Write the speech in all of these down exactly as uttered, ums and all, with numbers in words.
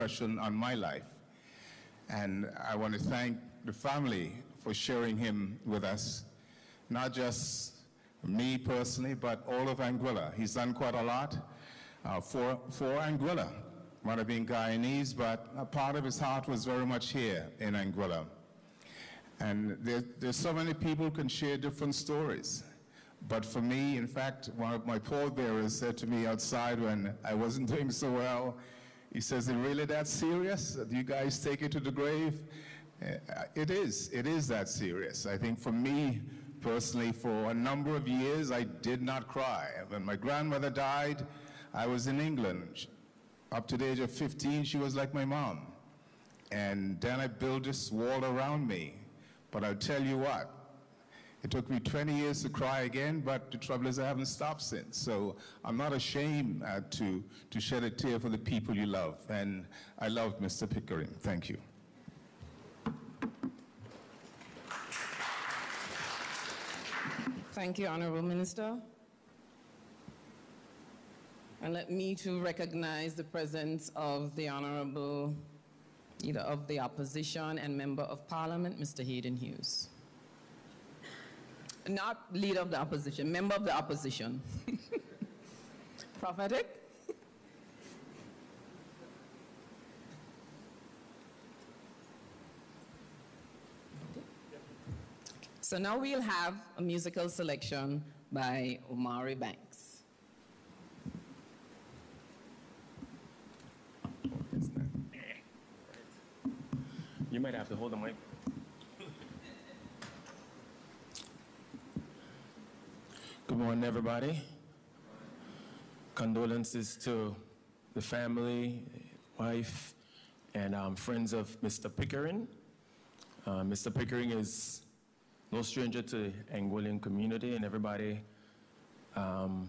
impression on my life. And I want to thank the family for sharing him with us, not just me personally, but all of Anguilla. He's done quite a lot uh, for, for Anguilla. Might have been Guyanese, but a part of his heart was very much here in Anguilla. And there, there's so many people who can share different stories. But for me, in fact, one of my pallbearers said to me outside when I wasn't doing so well, he says, "Is it really that serious? Do you guys take it to the grave?" Uh, it is. It is that serious. I think for me, personally, for a number of years, I did not cry. When my grandmother died, I was in England. Up to the age of fifteen, she was like my mom. And then I built this wall around me. But I'll tell you what, it took me twenty years to cry again, but the trouble is I haven't stopped since. So I'm not ashamed uh, to, to shed a tear for the people you love. And I love Mister Pickering. Thank you. Thank you, Honorable Minister. And let me to recognize the presence of the Honorable Leader of the Opposition and Member of Parliament, Mister Hayden Hughes. Not Leader of the Opposition, Member of the Opposition. Prophetic? So now we'll have a musical selection by Omari Banks. You might have to hold the mic. Good morning, everybody. Condolences to the family, wife, and um, friends of Mister Pickering. Uh, Mister Pickering is no stranger to the Anguillan community, and everybody um,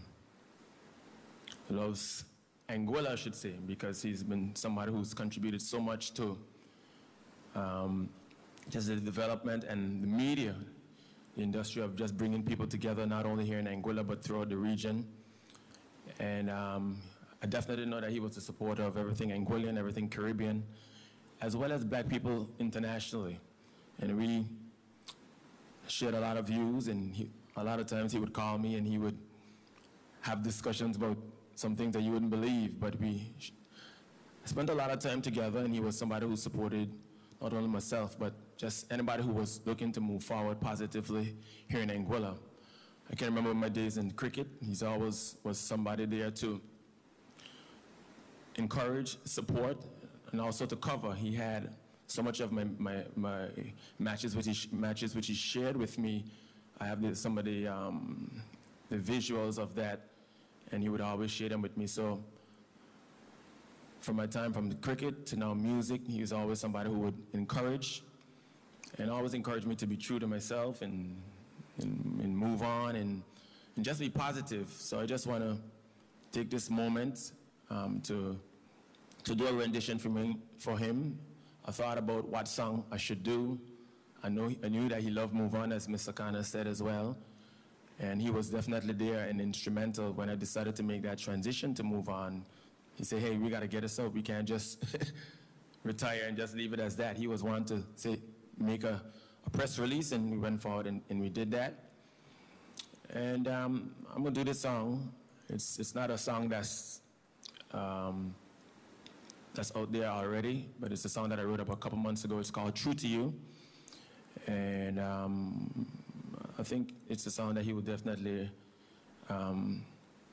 loves Anguilla, I should say, because he's been somebody who's contributed so much to Um, just the development and the media, the industry of just bringing people together, not only here in Anguilla, but throughout the region. And um, I definitely know that he was a supporter of everything Anguillan, everything Caribbean, as well as black people internationally. And we shared a lot of views, and he, a lot of times he would call me and he would have discussions about some things that you wouldn't believe, but we spent a lot of time together, and he was somebody who supported not only myself, but just anybody who was looking to move forward positively here in Anguilla. I can remember my days in cricket. He's always was somebody there to encourage, support, and also to cover. He had so much of my, my, my matches, which he, matches which he shared with me. I have the, some of the, um, the visuals of that, and he would always share them with me. So from my time from the cricket to now music, he was always somebody who would encourage and always encourage me to be true to myself and, and, and move on and, and just be positive. So I just want to take this moment um, to, to do a rendition for, me, for him. I thought about what song I should do. I, know, I knew that he loved Move On, as Mister Kana said as well. And he was definitely there and instrumental when I decided to make that transition to Move On. He said, "Hey, we got to get us up. We can't just retire and just leave it as that." He was one to say, make a, a press release, and we went forward and, and we did that. And um, I'm going to do this song. It's, it's not a song that's, um, that's out there already, but it's a song that I wrote up a couple months ago. It's called True to You. And um, I think it's a song that he would definitely um,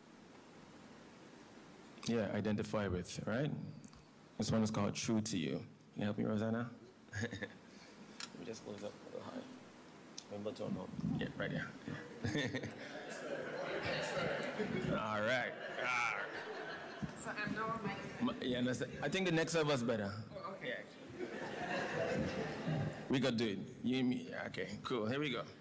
yeah, identify with, right? This one is called True to You. Can you help me, Rosanna? Let me just close up a little high. Remember to know. Yeah, right there. Yeah. All right. Ah. So I'm now My, yeah, I think the next one was better. Oh, okay. Yeah. We could do it. You and me. Yeah, okay, cool. Here we go.